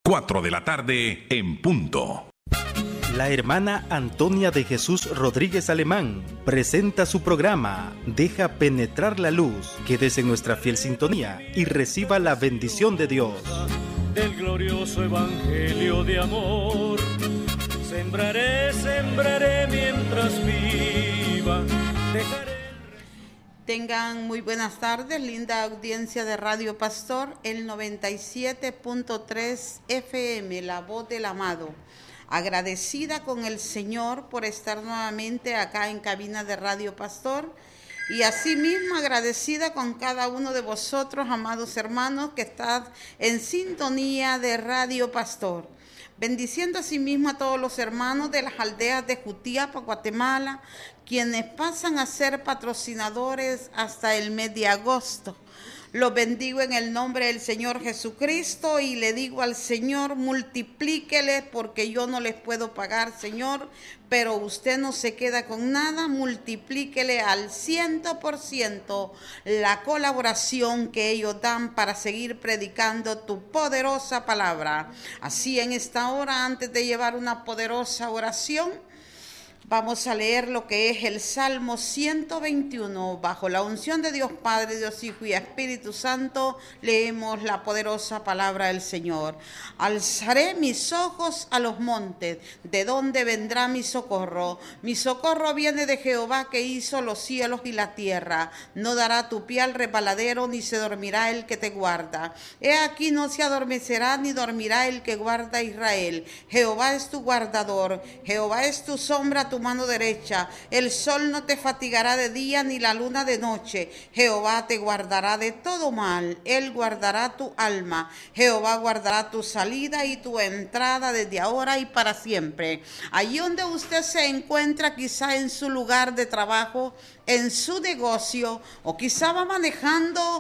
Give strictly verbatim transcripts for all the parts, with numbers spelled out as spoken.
cuatro de la tarde en punto. La hermana Antonia de Jesús Rodríguez Alemán presenta su programa Deja penetrar la luz. Quédese en nuestra fiel sintonía y reciba la bendición de Dios. Del glorioso evangelio de amor, sembraré, sembraré mientras viva. Dejaré... Tengan muy buenas tardes, linda audiencia de Radio Pastor, el noventa y siete punto tres F M, la voz del amado. Agradecida con el Señor por estar nuevamente acá en cabina de Radio Pastor y asimismo agradecida con cada uno de vosotros, amados hermanos, que están en sintonía de Radio Pastor. Bendiciendo asimismo a todos los hermanos de las aldeas de Jutiapa, Guatemala, quienes pasan a ser patrocinadores hasta el mes de agosto. Los bendigo en el nombre del Señor Jesucristo y le digo al Señor, multiplíquele porque yo no les puedo pagar, Señor, pero usted no se queda con nada, multiplíquele al ciento por ciento la colaboración que ellos dan para seguir predicando tu poderosa palabra. Así en esta hora, antes de llevar una poderosa oración, vamos a leer lo que es el Salmo ciento veintiuno. Bajo la unción de Dios Padre, Dios Hijo y Espíritu Santo, leemos la poderosa palabra del Señor. Alzaré mis ojos a los montes, ¿de dónde vendrá mi socorro? Mi socorro viene de Jehová, que hizo los cielos y la tierra. No dará tu pie al resbaladero, ni se dormirá el que te guarda. He aquí no se adormecerá, ni dormirá el que guarda a Israel. Jehová es tu guardador, Jehová es tu sombra, tu mano derecha. El sol no te fatigará de día, ni la luna de noche. Jehová te guardará de todo mal. Él guardará tu alma. Jehová guardará tu salida y tu entrada desde ahora y para siempre. Allí donde usted se encuentra, quizá en su lugar de trabajo, en su negocio, o quizá va manejando,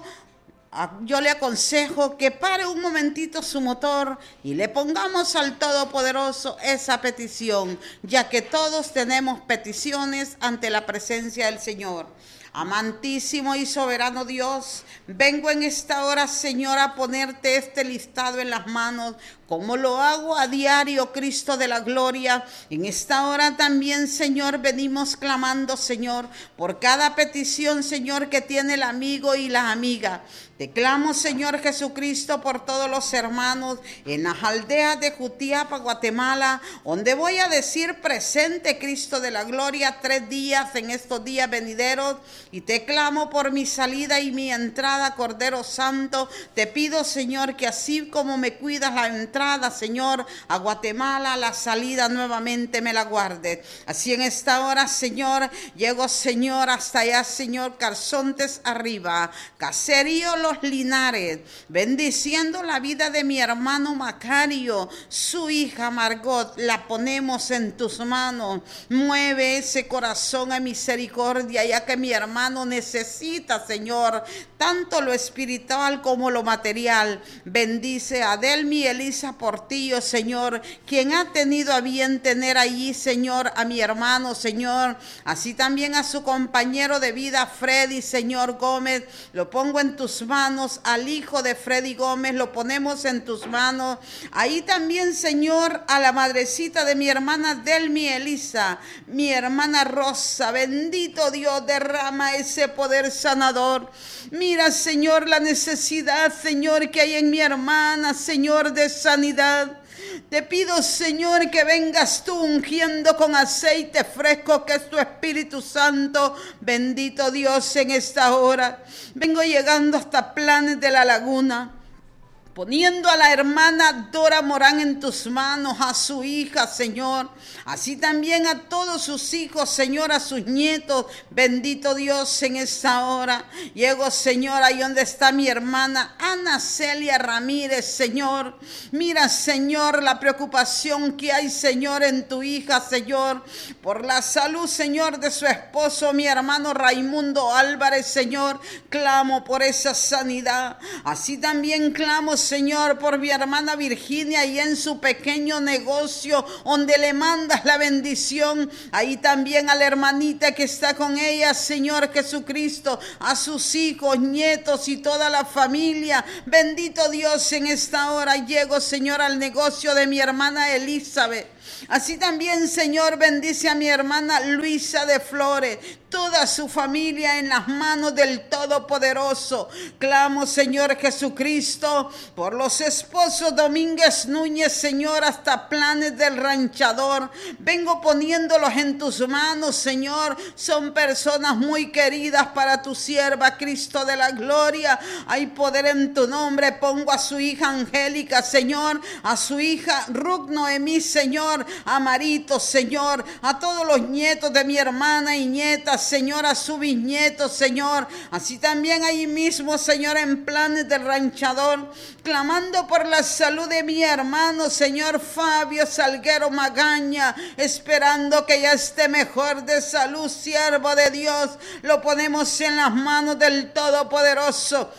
yo le aconsejo que pare un momentito su motor y le pongamos al Todopoderoso esa petición, ya que todos tenemos peticiones ante la presencia del Señor. Amantísimo y soberano Dios, vengo en esta hora, Señor, a ponerte este listado en las manos, como lo hago a diario, Cristo de la gloria. En esta hora también, Señor, venimos clamando, Señor, por cada petición, Señor, que tiene el amigo y la amiga. Te clamo, Señor Jesucristo, por todos los hermanos en las aldeas de Jutiapa, Guatemala, donde voy a decir presente, Cristo de la gloria, tres días en estos días venideros. Y te clamo por mi salida y mi entrada, Cordero Santo. Te pido, Señor, que así como me cuidas la entrada, Señor, a Guatemala, la salida nuevamente me la guardes. Así en esta hora, Señor, llego, Señor, hasta allá, Señor, Carzontes arriba, Caserío Los Linares, bendiciendo la vida de mi hermano Macario, su hija Margot, la ponemos en tus manos. Mueve ese corazón a misericordia, ya que mi hermano necesita, Señor, tanto lo espiritual como lo material. Bendice a Adelmi y Elisa Portillo, Señor, quien ha tenido a bien tener allí, Señor, a mi hermano, Señor, así también a su compañero de vida, Freddy, Señor Gómez, lo pongo en tus manos, al hijo de Freddy Gómez, lo ponemos en tus manos, ahí también, Señor, a la madrecita de mi hermana Delmi Elisa, mi hermana Rosa, bendito Dios, derrama ese poder sanador. Mira, Señor, la necesidad, Señor, que hay en mi hermana, Señor, de sanidad. Te pido, Señor, que vengas tú ungiendo con aceite fresco, que es tu Espíritu Santo. Bendito Dios, en esta hora vengo llegando hasta Planes de la Laguna, poniendo a la hermana Dora Morán en tus manos, a su hija, Señor, así también a todos sus hijos, Señor, a sus nietos. Bendito Dios, en esta hora llego, Señor, ahí donde está mi hermana Ana Celia Ramírez, Señor. Mira, Señor, la preocupación que hay, Señor, en tu hija, Señor, por la salud, Señor, de su esposo, mi hermano Raimundo Álvarez, Señor. Clamo por esa sanidad. Así también clamo, Señor, por mi hermana Virginia y en su pequeño negocio donde le mandas la bendición. Ahí también a la hermanita que está con ella, Señor Jesucristo, a sus hijos, nietos y toda la familia. Bendito Dios, en esta hora llego, Señor, al negocio de mi hermana Elizabeth. Así también, Señor, bendice a mi hermana Luisa de Flores, toda su familia en las manos del Todopoderoso. Clamo, Señor Jesucristo, por los esposos Domínguez Núñez, Señor, hasta Planes del Ranchador. Vengo poniéndolos en tus manos, Señor. Son personas muy queridas para tu sierva, Cristo de la gloria. Hay poder en tu nombre. Pongo a su hija Angélica, Señor, a su hija Ruth Noemí, Señor, a Marito, Señor, a todos los nietos de mi hermana y nietas, Señor, a su bisnieto, Señor. Así también ahí mismo, Señor, en Planes del Ranchador, clamando por la salud de mi hermano, Señor Fabio Salguero Magaña, esperando que ya esté mejor de salud, siervo de Dios. Lo ponemos en las manos del Todopoderoso.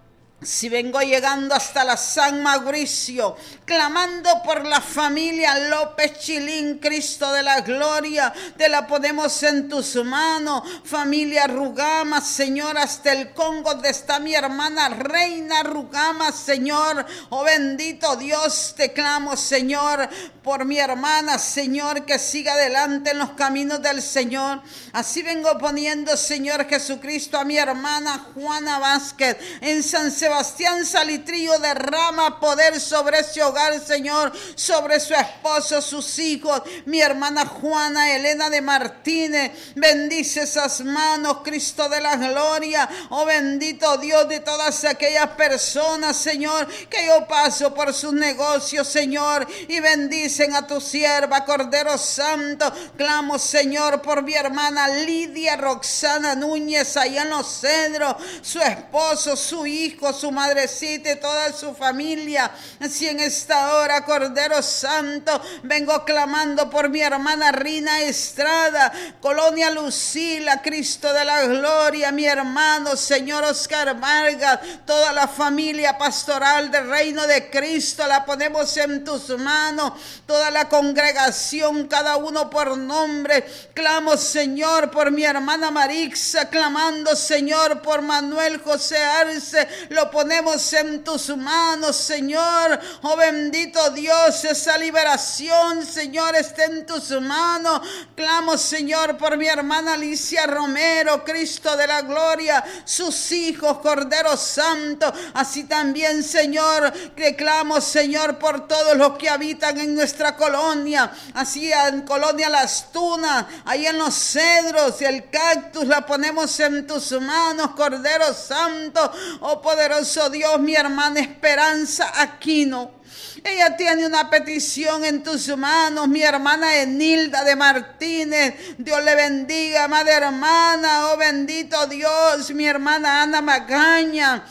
Si vengo llegando hasta la San Mauricio, clamando por la familia López Chilín, Cristo de la gloria, te la ponemos en tus manos. Familia Rugama, Señor, hasta el Congo, donde está mi hermana Reina Rugama, Señor. Oh bendito Dios, te clamo, Señor, por mi hermana, Señor, que siga adelante en los caminos del Señor. Así vengo poniendo, Señor Jesucristo, a mi hermana Juana Vázquez en San Sebastián. Sebastián Salitrillo, derrama poder sobre ese hogar, Señor, sobre su esposo, sus hijos, mi hermana Juana Elena de Martínez. Bendice esas manos, Cristo de la gloria. Oh bendito Dios, de todas aquellas personas, Señor, que yo paso por sus negocios, Señor, y bendicen a tu sierva, Cordero Santo. Clamo, Señor, por mi hermana Lidia Roxana Núñez, allá en Los Cedros, su esposo, su hijo, su madrecita y toda su familia. Así en esta hora, Cordero Santo, vengo clamando por mi hermana Rina Estrada, Colonia Lucila, Cristo de la gloria, mi hermano, Señor Oscar Vargas, toda la familia pastoral del Reino de Cristo, la ponemos en tus manos, toda la congregación, cada uno por nombre. Clamo, Señor, por mi hermana Marixa, clamando, Señor, por Manuel José Arce, lo ponemos en tus manos, Señor. Oh bendito Dios, esa liberación, Señor, está en tus manos. Clamo, Señor, por mi hermana Alicia Romero, Cristo de la gloria, sus hijos, Cordero Santo. Así también, Señor, que clamo, Señor, por todos los que habitan en nuestra colonia, así en Colonia Las Tunas, ahí en Los Cedros y el Cactus, la ponemos en tus manos, Cordero Santo. Oh poderoso Dios, mi hermana Esperanza Aquino, ella tiene una petición en tus manos, mi hermana Enilda de Martínez. Dios le bendiga, madre hermana. Oh bendito Dios, mi hermana Ana Magaña.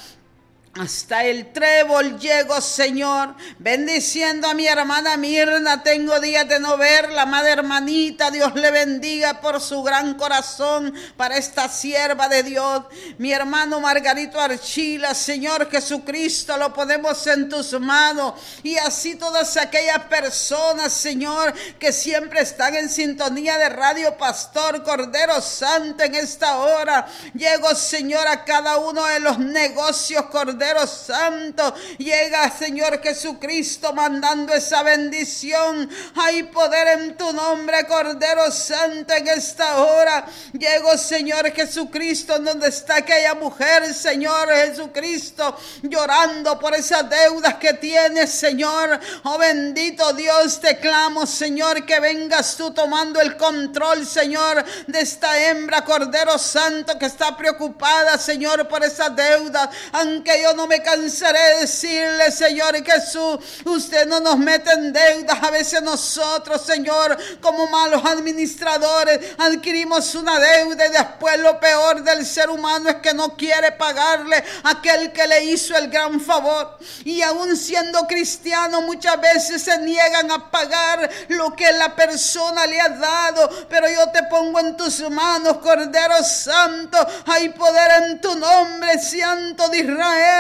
Hasta el Trébol llego, Señor, bendiciendo a mi hermana Mirna. Tengo días de no verla, madre hermanita. Dios le bendiga por su gran corazón para esta sierva de Dios. Mi hermano Margarito Archila, Señor Jesucristo, lo ponemos en tus manos. Y así todas aquellas personas, Señor, que siempre están en sintonía de Radio Pastor, Cordero Santo, en esta hora. Llego, Señor, a cada uno de los negocios, Cordero Santo. Llega, Señor Jesucristo, mandando esa bendición. Hay poder en tu nombre, Cordero Santo, en esta hora. Llego, Señor Jesucristo, donde está aquella mujer, Señor Jesucristo, llorando por esas deudas que tiene, Señor. Oh bendito Dios, te clamo, Señor, que vengas tú tomando el control, Señor, de esta hembra, Cordero Santo, que está preocupada, Señor, por esas deudas. Aunque yo no me cansaré de decirle, Señor Jesús, usted no nos mete en deudas. A veces nosotros, Señor, como malos administradores, adquirimos una deuda y después lo peor del ser humano es que no quiere pagarle a aquel que le hizo el gran favor. Y aún siendo cristiano, muchas veces se niegan a pagar lo que la persona le ha dado. Pero yo te pongo en tus manos, Cordero Santo. Hay poder en tu nombre, Santo de Israel.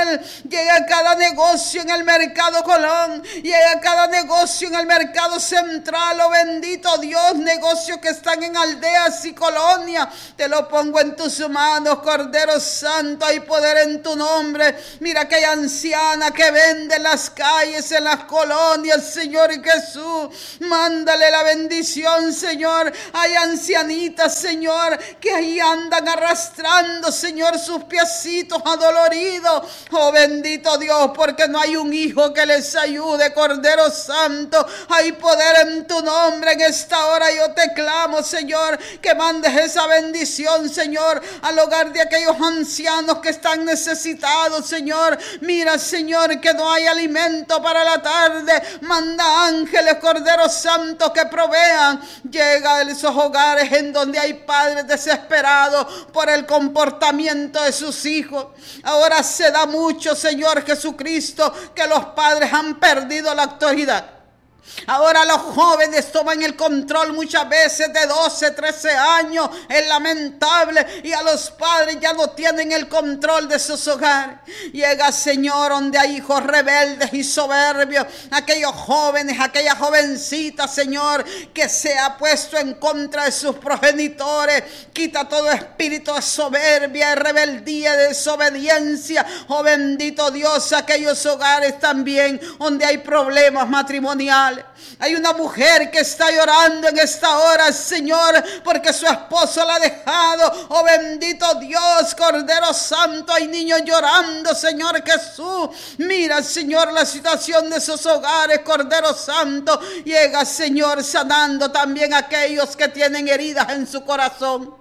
Manuel. Llega a cada negocio en el mercado Colón. Llega a cada negocio en el mercado central. Oh bendito Dios, negocios que están en aldeas y colonias. Te lo pongo en tus manos, Cordero Santo. Hay poder en tu nombre. Mira que hay anciana que vende en las calles, en las colonias, Señor Jesús. Mándale la bendición, Señor. Hay ancianitas, Señor, que ahí andan arrastrando, Señor, sus piecitos adoloridos. Oh bendito Dios, porque no hay un hijo que les ayude, Cordero Santo. Hay poder en tu nombre. En esta hora yo te clamo, Señor, que mandes esa bendición, Señor, al hogar de aquellos ancianos que están necesitados, Señor. Mira, Señor, que no hay alimento para la tarde. Manda ángeles, Cordero Santo, que provean. Llega a esos hogares en donde hay padres desesperados por el comportamiento de sus hijos. Ahora se da mucho, Señor Jesucristo, que los padres han perdido la autoridad. Ahora los jóvenes toman el control muchas veces de doce, trece años. Es lamentable. Y a los padres ya no tienen el control de sus hogares. Llega, Señor, donde hay hijos rebeldes y soberbios. Aquellos jóvenes, aquellas jovencitas, Señor, que se ha puesto en contra de sus progenitores. Quita todo espíritu de soberbia, de rebeldía, de desobediencia. Oh bendito Dios, aquellos hogares también donde hay problemas matrimoniales. Hay una mujer que está llorando en esta hora, Señor, porque su esposo la ha dejado. Oh bendito Dios, Cordero Santo. Hay niños llorando, Señor Jesús. Mira, Señor, la situación de esos hogares, Cordero Santo. Llega, Señor, sanando también a aquellos que tienen heridas en su corazón.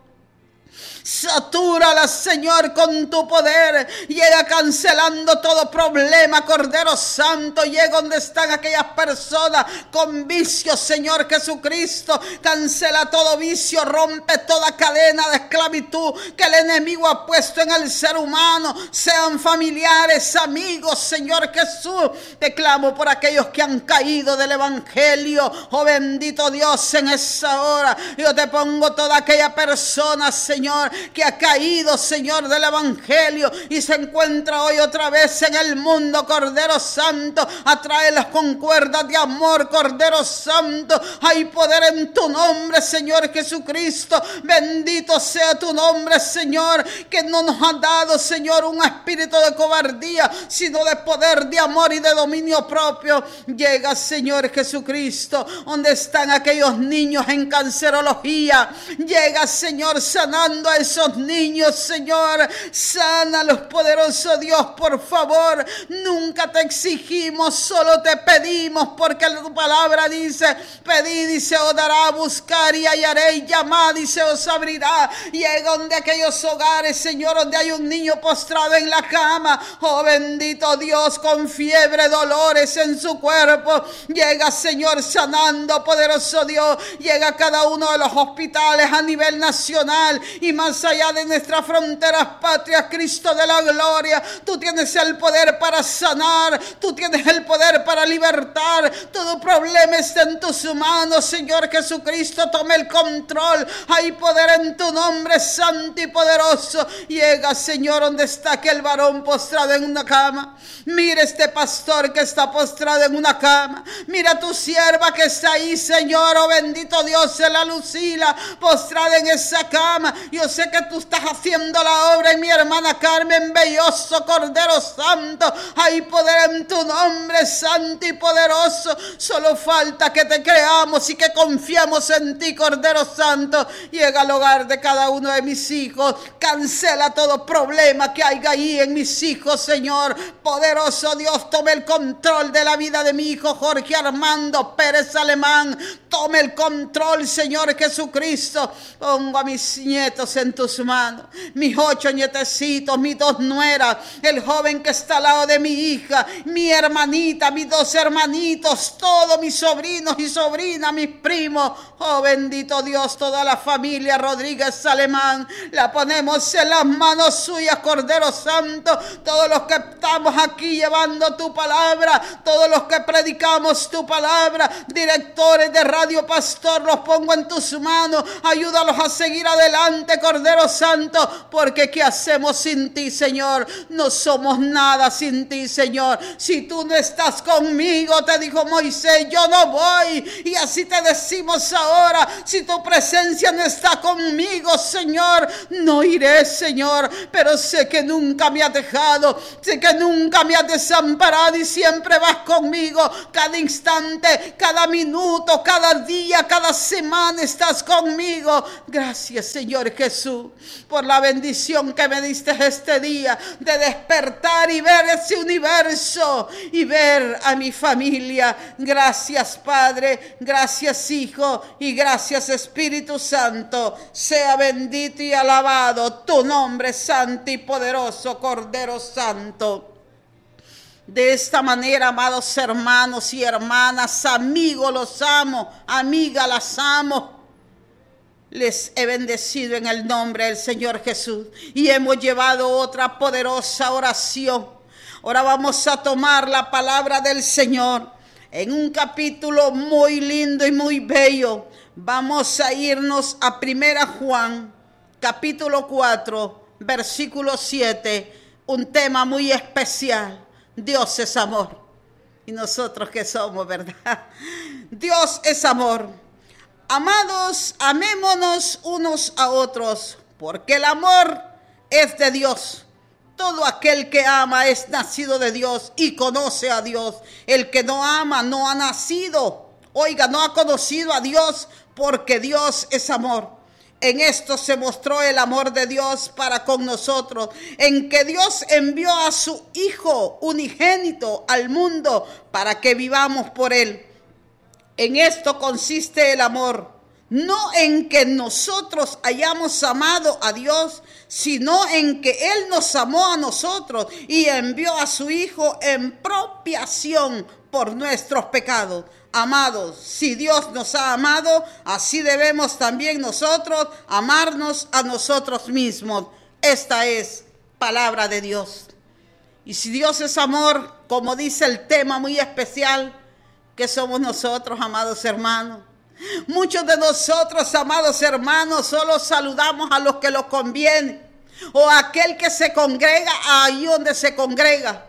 Satúrala, Señor, con tu poder. Llega cancelando todo problema, Cordero Santo. Llega donde están aquellas personas con vicios, Señor Jesucristo. Cancela todo vicio, rompe toda cadena de esclavitud que el enemigo ha puesto en el ser humano. Sean familiares, amigos, Señor Jesús. Te clamo por aquellos que han caído del evangelio. Oh bendito Dios, en esa hora yo te pongo toda aquella persona, Señor, que ha caído, Señor, del evangelio y se encuentra hoy otra vez en el mundo, Cordero Santo. Atráelas con cuerdas de amor, Cordero Santo. Hay poder en tu nombre, Señor Jesucristo. Bendito sea tu nombre, Señor, que no nos ha dado, Señor, un espíritu de cobardía, sino de poder, de amor y de dominio propio. Llega, Señor Jesucristo, donde están aquellos niños en cancerología. Llega, Señor, sanando a esos niños, Señor. Sánalos, poderoso Dios, por favor. Nunca te exigimos, solo te pedimos, porque tu palabra dice: pedid y se os dará, buscar y hallaréis, llamad y se os abrirá. Llega donde aquellos hogares, Señor, donde hay un niño postrado en la cama. Oh bendito Dios, con fiebre, dolores en su cuerpo. Llega, Señor, sanando, poderoso Dios. Llega a cada uno de los hospitales a nivel nacional y más allá de nuestras fronteras patrias, Cristo de la gloria. Tú tienes el poder para sanar, tú tienes el poder para libertar. Todo problema está en tus manos, Señor Jesucristo. Toma el control. Hay poder en tu nombre, santo y poderoso. Llega, Señor, donde está aquel varón postrado en una cama. Mira este pastor que está postrado en una cama. Mira tu sierva que está ahí, Señor. Oh bendito Dios, en la Lucila, postrada en esa cama. Yo sé que tú estás haciendo la obra en mi hermana Carmen Belloso, Cordero Santo. Hay poder en tu nombre, santo y poderoso. Solo falta que te creamos y que confiamos en ti, Cordero Santo. Llega al hogar de cada uno de mis hijos. Cancela todo problema que haya ahí en mis hijos, Señor. Poderoso Dios, tome el control de la vida de mi hijo Jorge Armando Pérez Alemán. Tome el control, Señor Jesucristo. Pongo a mis nietos en tus manos, mis ocho nietecitos, mis dos nueras, el joven que está al lado de mi hija, mi hermanita, mis dos hermanitos, todos mis sobrinos y sobrinas, mis primos. Oh bendito Dios, toda la familia Rodríguez Alemán la ponemos en las manos suyas, Cordero Santo. Todos los que estamos aquí llevando tu palabra, todos los que predicamos tu palabra, directores de Radio Pastor, los pongo en tus manos, ayúdalos a seguir adelante, Cordero Santo, porque ¿qué hacemos sin ti, Señor? No somos nada sin ti, Señor. Si tú no estás conmigo, te dijo Moisés, yo no voy, y así te decimos ahora, si tu presencia no está conmigo, Señor, no iré, Señor, pero sé que nunca me has dejado, sé que nunca me has desamparado y siempre vas conmigo, cada instante, cada minuto, cada día, cada semana estás conmigo. Gracias, Señor Jesús, por la bendición que me diste este día de despertar y ver ese universo y ver a mi familia. Gracias, Padre, gracias, Hijo, y gracias, Espíritu Santo. Sea bendito y alabado tu nombre santo y poderoso, Cordero Santo. De esta manera, amados hermanos y hermanas, amigos los amo, amigas las amo, les he bendecido en el nombre del Señor Jesús y hemos llevado otra poderosa oración. Ahora vamos a tomar la palabra del Señor en un capítulo muy lindo y muy bello. Vamos a irnos a Primera Juan, capítulo cuatro, versículo siete, un tema muy especial. Dios es amor. ¿Y nosotros qué somos, verdad? Dios es amor. Amados, amémonos unos a otros, porque el amor es de Dios. Todo aquel que ama es nacido de Dios y conoce a Dios. El que no ama no ha nacido, oiga, no ha conocido a Dios, porque Dios es amor. En esto se mostró el amor de Dios para con nosotros, en que Dios envió a su Hijo unigénito al mundo para que vivamos por Él. En esto consiste el amor, no en que nosotros hayamos amado a Dios, sino en que Él nos amó a nosotros y envió a su Hijo en propiciación por nuestros pecados. Amados, si Dios nos ha amado, así debemos también nosotros amarnos a nosotros mismos. Esta es palabra de Dios. Y si Dios es amor, como dice el tema muy especial, ¿qué somos nosotros, amados hermanos? Muchos de nosotros, amados hermanos, solo saludamos a los que nos conviene, o a aquel que se congrega ahí donde se congrega.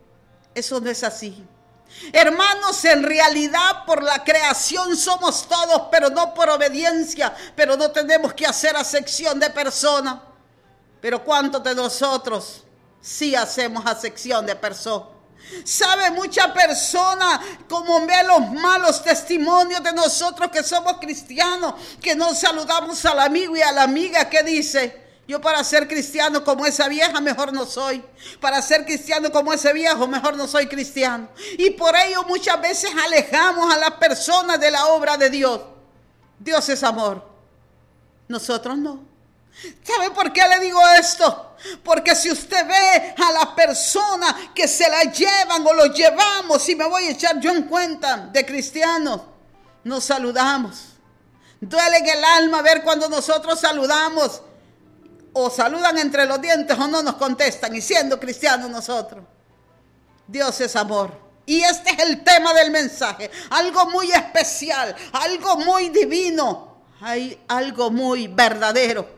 Eso no es así. Hermanos, en realidad por la creación somos todos, pero no por obediencia, pero no tenemos que hacer acepción de personas. Pero ¿cuántos de nosotros sí hacemos acepción de personas? ¿Sabe? Mucha persona, como ve los malos testimonios de nosotros que somos cristianos, que no saludamos al amigo y a la amiga, que dice: yo para ser cristiano como esa vieja mejor no soy. Para ser cristiano como ese viejo mejor no soy cristiano. Y por ello muchas veces alejamos a las personas de la obra de Dios. Dios es amor. Nosotros no. ¿Sabe por qué le digo esto? Porque si usted ve a las personas que se la llevan o los llevamos, y me voy a echar yo en cuenta de cristianos, nos saludamos. Duele en el alma ver cuando nosotros saludamos, o saludan entre los dientes o no nos contestan, y siendo cristianos nosotros. Dios es amor. Y este es el tema del mensaje. Algo muy especial, algo muy divino, hay algo muy verdadero.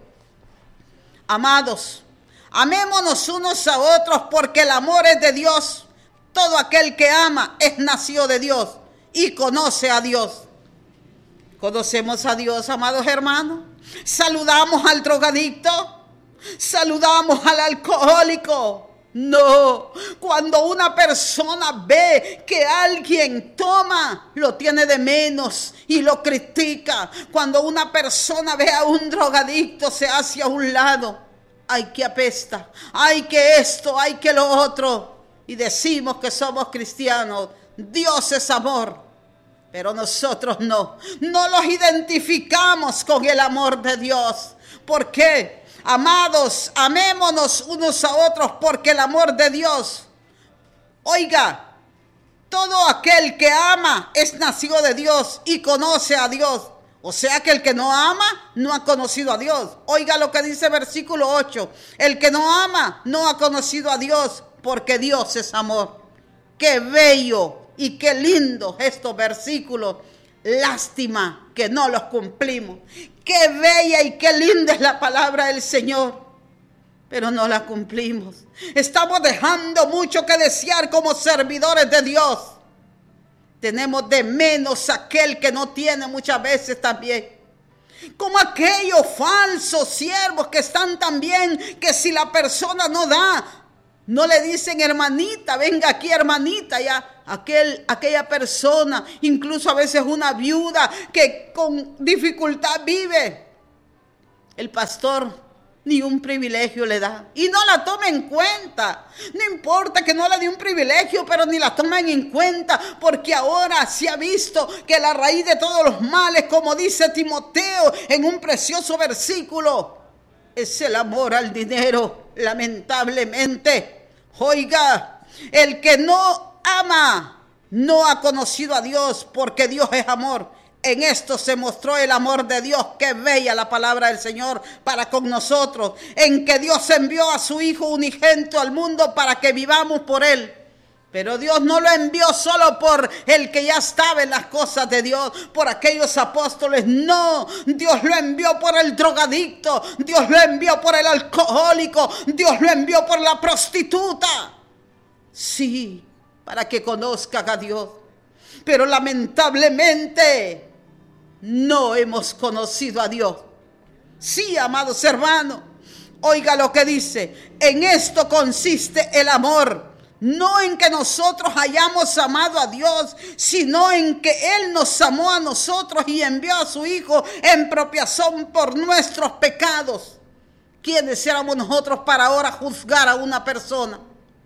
Amados, amémonos unos a otros, porque el amor es de Dios. Todo aquel que ama es nacido de Dios y conoce a Dios. ¿Conocemos a Dios, amados hermanos? ¿Saludamos al drogadicto? ¿Saludamos al alcohólico? No. Cuando una persona ve que alguien toma, lo tiene de menos y lo critica. Cuando una persona ve a un drogadicto, se hace a un lado. Ay, que apesta, ay, que esto, ay, que lo otro. Y decimos que somos cristianos. Dios es amor, pero nosotros no. No los identificamos con el amor de Dios. ¿Por qué? Amados, amémonos unos a otros, porque el amor de Dios, oiga, todo aquel que ama es nacido de Dios y conoce a Dios. O sea que el que no ama no ha conocido a Dios. Oiga lo que dice versículo ocho. El que no ama no ha conocido a Dios, porque Dios es amor. Qué bello y qué lindo estos versículos. Lástima que no los cumplimos. Qué bella y qué linda es la palabra del Señor, pero no la cumplimos. Estamos dejando mucho que desear como servidores de Dios. Tenemos de menos aquel que no tiene muchas veces también. Como aquellos falsos siervos que están también, que si la persona no da, no le dicen hermanita, venga aquí hermanita, ya aquel, aquella persona, incluso a veces una viuda que con dificultad vive, el pastor ni un privilegio le da y no la toma en cuenta. No importa que no le dé un privilegio, pero ni la toman en cuenta, porque ahora se ha visto que la raíz de todos los males, como dice Timoteo en un precioso versículo, es el amor al dinero. Lamentablemente, oiga, el que no ama no ha conocido a Dios, porque Dios es amor. En esto se mostró el amor de Dios. Qué bella la palabra del Señor para con nosotros. En que Dios envió a su Hijo unigénito al mundo para que vivamos por Él. Pero Dios no lo envió solo por el que ya estaba en las cosas de Dios, por aquellos apóstoles. No, Dios lo envió por el drogadicto. Dios lo envió por el alcohólico. Dios lo envió por la prostituta. Sí, para que conozcan a Dios. Pero lamentablemente no hemos conocido a Dios. Sí, amados hermanos, oiga lo que dice. En esto consiste el amor. No en que nosotros hayamos amado a Dios, sino en que Él nos amó a nosotros y envió a su Hijo en propiciación por nuestros pecados. ¿Quiénes éramos nosotros para ahora juzgar a una persona?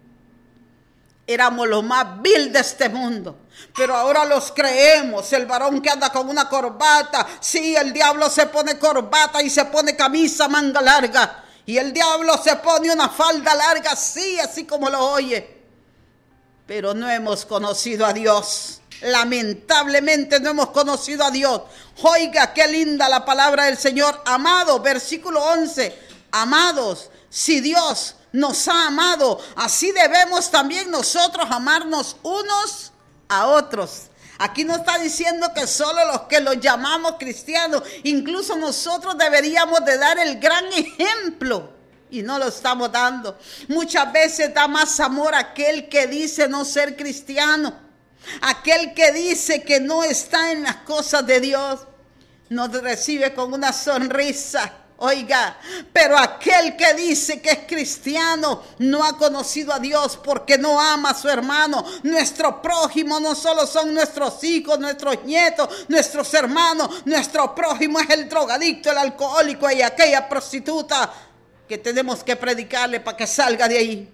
Éramos lo más vil de este mundo, pero ahora los creemos. El varón que anda con una corbata, sí, el diablo se pone corbata y se pone camisa manga larga, y el diablo se pone una falda larga, sí, así como lo oye. Pero no hemos conocido a Dios. Lamentablemente no hemos conocido a Dios. Oiga, qué linda la palabra del Señor. Amado, versículo once. Amados, si Dios nos ha amado, así debemos también nosotros amarnos unos a otros. Aquí no está diciendo que solo los que los llamamos cristianos, incluso nosotros deberíamos de dar el gran ejemplo y no lo estamos dando. Muchas veces da más amor aquel que dice no ser cristiano, aquel que dice que no está en las cosas de Dios, nos recibe con una sonrisa. Oiga, pero aquel que dice que es cristiano no ha conocido a Dios porque no ama a su hermano. Nuestro prójimo no solo son nuestros hijos, nuestros nietos, nuestros hermanos. Nuestro prójimo es el drogadicto, el alcohólico y aquella prostituta que tenemos que predicarle para que salga de ahí.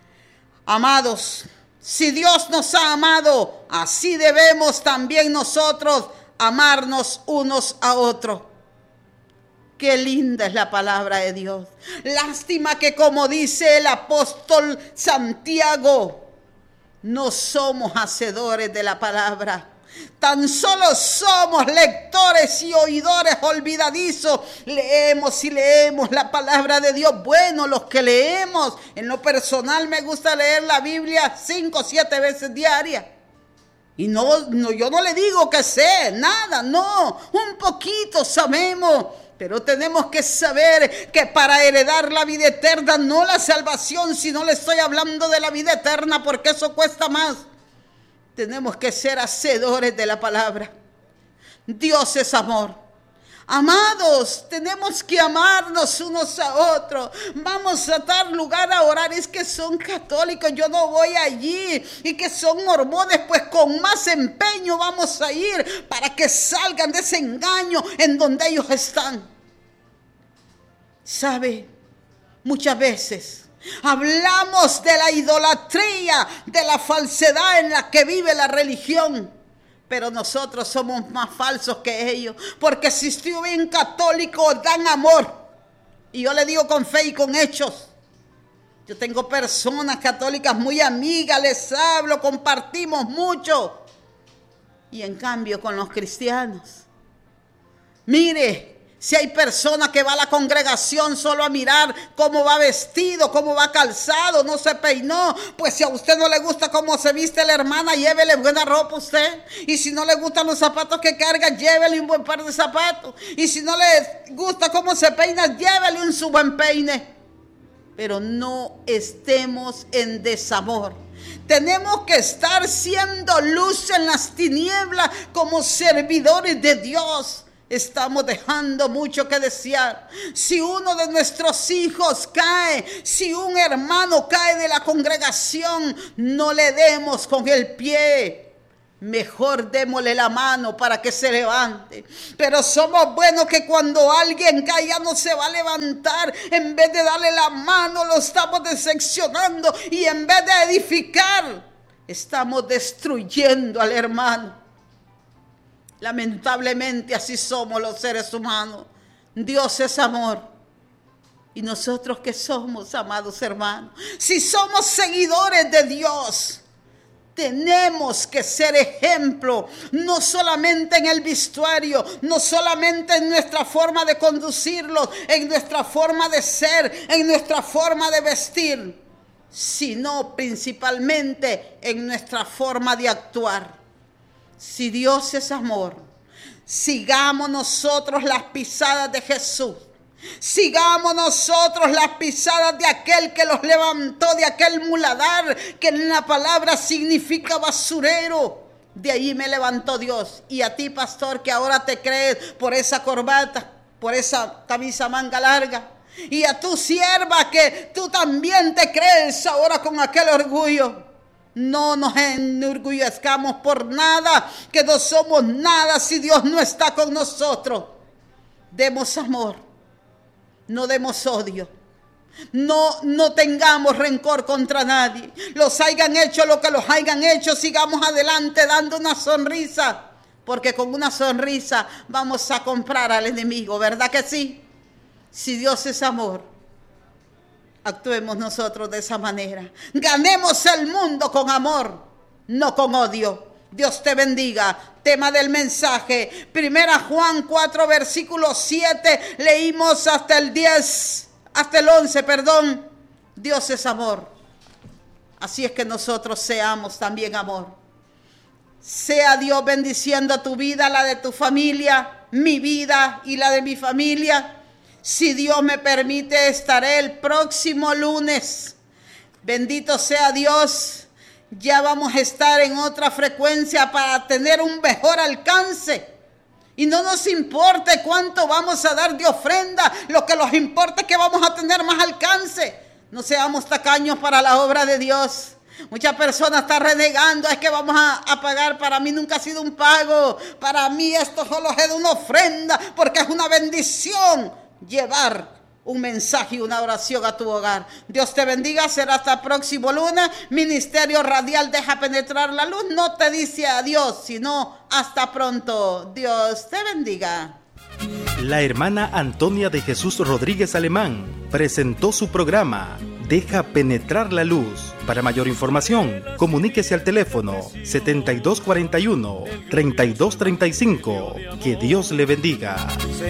Amados, si Dios nos ha amado, así debemos también nosotros amarnos unos a otros. Qué linda es la palabra de Dios. Lástima que, como dice el apóstol Santiago, no somos hacedores de la palabra. Tan solo somos lectores y oidores olvidadizos. Leemos y leemos la palabra de Dios. Bueno, los que leemos, en lo personal me gusta leer la Biblia cinco o siete veces diarias. Y no, no, yo no le digo que sé nada, no, un poquito sabemos. Pero tenemos que saber que para heredar la vida eterna, no la salvación, sino le estoy hablando de la vida eterna, porque eso cuesta más. Tenemos que ser hacedores de la palabra. Dios es amor. Amados, tenemos que amarnos unos a otros. Vamos a dar lugar a orar. Es que son católicos, yo no voy allí. Y que son mormones, pues con más empeño vamos a ir para que salgan de ese engaño en donde ellos están. ¿Sabe? Muchas veces hablamos de la idolatría, de la falsedad en la que vive la religión. Pero nosotros somos más falsos que ellos, porque si estuvieran católicos dan amor. Y yo le digo con fe y con hechos. Yo tengo personas católicas muy amigas, les hablo, compartimos mucho. Y en cambio con los cristianos, mire, Si hay persona que va a la congregación solo a mirar cómo va vestido, cómo va calzado, no se peinó, pues si a usted no le gusta cómo se viste la hermana, llévele buena ropa a usted. Y si no le gustan los zapatos que carga, llévele un buen par de zapatos. Y si no le gusta cómo se peina, llévele un su buen peine. Pero no estemos en desamor. Tenemos que estar siendo luz en las tinieblas como servidores de Dios. Estamos dejando mucho que desear. Si uno de nuestros hijos cae, si un hermano cae de la congregación, no le demos con el pie. Mejor démosle la mano para que se levante. Pero somos buenos que cuando alguien cae ya no se va a levantar. En vez de darle la mano, lo estamos decepcionando. Y en vez de edificar, estamos destruyendo al hermano. Lamentablemente así somos los seres humanos. Dios es amor. ¿Y nosotros qué somos, amados hermanos? Si somos seguidores de Dios, tenemos que ser ejemplo, no solamente en el vestuario, no solamente en nuestra forma de conducirlos, en nuestra forma de ser, en nuestra forma de vestir, sino principalmente en nuestra forma de actuar. Si Dios es amor, sigamos nosotros las pisadas de Jesús. Sigamos nosotros las pisadas de aquel que los levantó, de aquel muladar, que en la palabra significa basurero. De ahí me levantó Dios. Y a ti, pastor, que ahora te crees por esa corbata, por esa camisa manga larga. Y a tu sierva que tú también te crees ahora con aquel orgullo. No nos enorgullezcamos por nada, que no somos nada si Dios no está con nosotros. Demos amor, no demos odio. No, no tengamos rencor contra nadie. Los hayan hecho lo que los hayan hecho, sigamos adelante dando una sonrisa. Porque con una sonrisa vamos a comprar al enemigo, ¿verdad que sí? Si Dios es amor, actuemos nosotros de esa manera. Ganemos el mundo con amor, no con odio. Dios te bendiga. Tema del mensaje, Primera Juan cuatro, versículo siete. Leímos hasta el diez, hasta el once, perdón. Dios es amor. Así es que nosotros seamos también amor. Sea Dios bendiciendo tu vida, la de tu familia, mi vida y la de mi familia. Si Dios me permite, estaré el próximo lunes. Bendito sea Dios. Ya vamos a estar en otra frecuencia para tener un mejor alcance. Y no nos importe cuánto vamos a dar de ofrenda. Lo que nos importa es que vamos a tener más alcance. No seamos tacaños para la obra de Dios. Muchas personas están renegando, es que vamos a, a pagar. Para mí nunca ha sido un pago. Para mí esto solo es una ofrenda, porque es una bendición llevar un mensaje y una oración a tu hogar. Dios te bendiga. Será hasta el próximo lunes. Ministerio Radial Deja Penetrar la Luz no te dice adiós, sino hasta pronto. Dios te bendiga. La hermana Antonia de Jesús Rodríguez Alemán presentó su programa Deja Penetrar la Luz. Para mayor información, comuníquese al teléfono setenta y dos cuarenta y uno, treinta y dos treinta y cinco. Que Dios le bendiga.